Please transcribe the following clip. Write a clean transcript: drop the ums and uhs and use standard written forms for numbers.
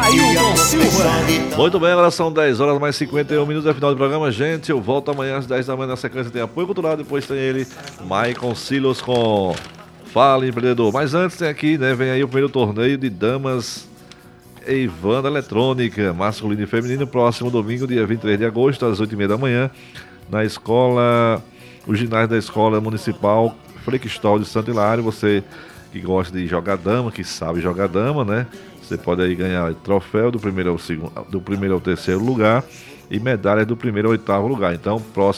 Ailton Silva. Muito bem, agora são 10 horas mais 51 minutos, é final do programa, gente. Eu volto amanhã às 10 da manhã. Na sequência tem Apoio Cultural, depois tem ele, Maicon Silos com Fala Empreendedor. Mas antes tem aqui, né, vem aí o primeiro torneio de damas Eivanda Eletrônica, masculino e feminino, próximo domingo, dia 23 de agosto, às 8h30 da manhã, na escola, o ginásio da Escola Municipal Frei Cristóvão de Santo Hilário. Você que gosta de jogar dama, que sabe jogar dama, né? Você pode aí ganhar troféu do primeiro ao terceiro lugar e medalhas do primeiro ao oitavo lugar. Então, próximo